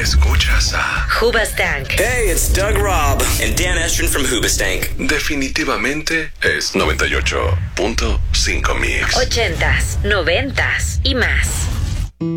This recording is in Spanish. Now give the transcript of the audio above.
Escuchas a Hoobastank. Hey, it's Doug Robb and Dan Estrin from Hoobastank. Definitivamente es 98.5 Mix. 80s, 90s y más.